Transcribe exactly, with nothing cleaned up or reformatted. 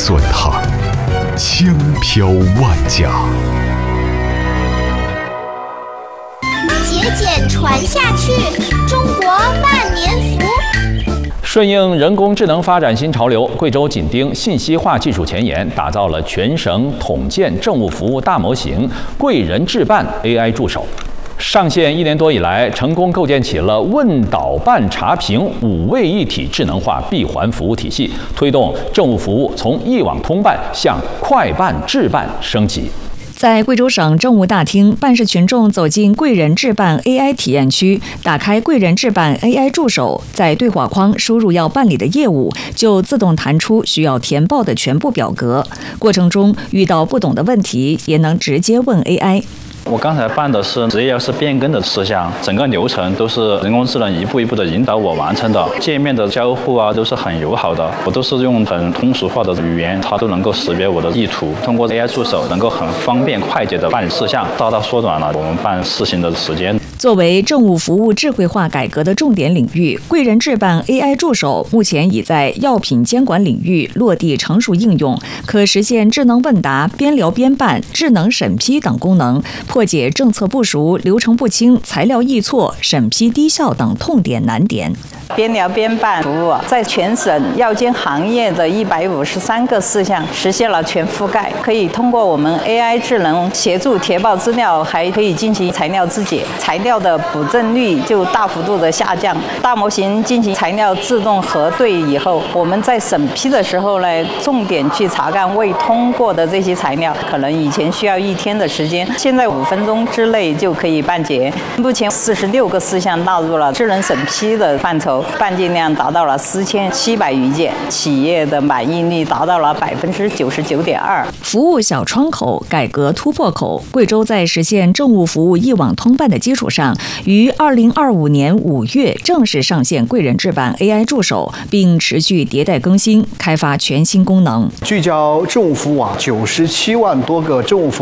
算它香飘万家。 节俭传下去，中国万年福。 顺应人工智能发展新潮流，贵州紧盯信息化技术前沿，打造了全省统建政务服务大模型“贵人智办 A I 助手”。上线一年多以来，成功构建起了问导办查评五位一体智能化闭环服务体系，推动政务服务从一网通办向快办智办升级。 在贵州省政务大厅，办事群众走进贵人智办 A I 体验区，打开贵人智办 A I 助手，在对话框输入要办理的业务，就自动弹出需要填报的全部表格。过程中遇到不懂的问题，也能直接问 A I。 我刚才办的是职业是变更的事项，整个流程都是人工智能一步一步的引导我完成的，界面的交互啊都是很友好的，我都是用很通俗化的语言，它都能够识别我的意图，通过 A I 助手能够很方便快捷的办理事项，大大缩短了我们办事情的时间。 作为政务服务智慧化改革的重点领域，贵人智办 A I 助手目前已在药品监管领域落地成熟应用，可实现智能问答、边聊边办、智能审批等功能，破解政策不熟、流程不清、材料易错、审批低效等痛点难点。 边聊边办服务在全省药监行业的一百五十三个事项实现了全覆盖，可以通过我们 A I 智能协助填报资料，还可以进行材料自检，材料的补正率就大幅度的下降。大模型进行材料自动核对以后，我们在审批的时候呢，重点去查看未通过的这些材料，可能以前需要一天的时间，现在五分钟之内就可以办结。目前四十六个事项纳入了智能审批的范畴，办件量达到了四千七百余件，企业的满意率达到了百分之九十九点二。 服务小窗口，改革突破口。贵州在实现政务服务一网通办的基础上，于二零二五年五月正式上线贵人智办 A I 助手，并持续迭代更新，开发全新功能， 聚焦政务服务网，九十七万多个政务服务